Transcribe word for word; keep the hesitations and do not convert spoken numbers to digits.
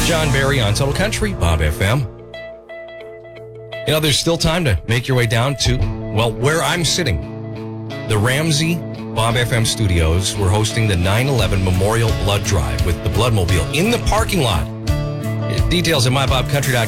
John Barry on Total Country, Bob F M. You know, there's still time to make your way down to, well, where I'm sitting. The Ramsey Bob F M studios. We're hosting the nine eleven Memorial Blood Drive with the Bloodmobile in the parking lot. Details at my bob country dot com.